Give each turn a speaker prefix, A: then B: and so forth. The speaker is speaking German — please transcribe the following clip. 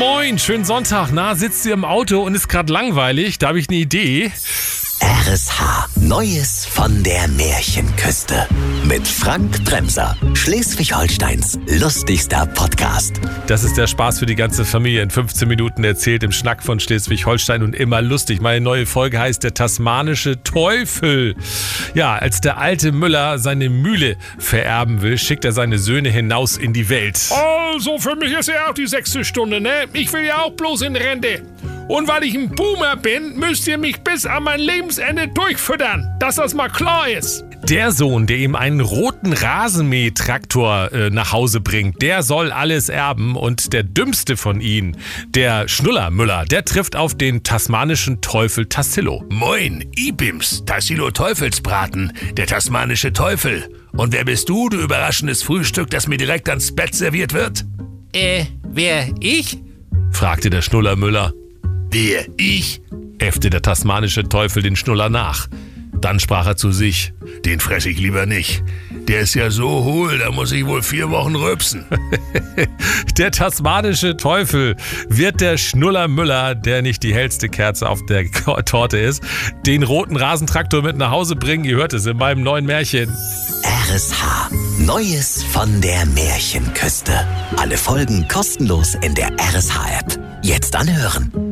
A: Moin, schönen Sonntag. Na, sitzt ihr im Auto und ist gerade langweilig? Da habe ich eine Idee.
B: RSH. Neues von der Märchenküste. Mit Frank Bremser. Schleswig-Holsteins lustigster Podcast.
A: Das ist der Spaß für die ganze Familie. In 15 Minuten erzählt im Schnack von Schleswig-Holstein und immer lustig. Meine neue Folge heißt der tasmanische Teufel. Ja, als der alte Müller seine Mühle vererben will, schickt er seine Söhne hinaus in die Welt.
C: Also, für mich ist ja auch die 6. Stunde, ne? Ich will ja auch bloß in Rente. Und weil ich ein Boomer bin, müsst ihr mich bis an mein Lebensende durchfüttern, dass das mal klar ist.
A: Der Sohn, der ihm einen roten Rasenmähtraktor nach Hause bringt, der soll alles erben. Und der dümmste von ihnen, der Schnullermüller, der trifft auf den tasmanischen Teufel Tassilo.
D: Moin, Ibims, Tassilo Teufelsbraten, der tasmanische Teufel. Und wer bist du überraschendes Frühstück, das mir direkt ans Bett serviert wird?
E: Wer, ich?
A: Fragte der Schnullermüller.
D: Wer, ich?
A: Äffte der tasmanische Teufel den Schnuller nach. Dann sprach er zu sich.
D: Den fress ich lieber nicht. Der ist ja so hohl, da muss ich wohl 4 Wochen rülpsen.
A: Der tasmanische Teufel wird der Schnullermüller, der nicht die hellste Kerze auf der Torte ist, den roten Rasentraktor mit nach Hause bringen. Ihr hört es in meinem neuen Märchen.
B: RSH. Neues von der Märchenküste. Alle Folgen kostenlos in der RSH-App. Jetzt anhören.